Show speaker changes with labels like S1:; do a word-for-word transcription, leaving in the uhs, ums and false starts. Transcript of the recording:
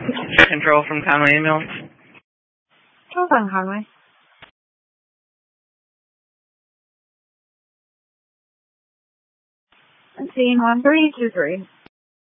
S1: Control from Conway Ambulance.
S2: Hold on, Conway. Scene one three two three.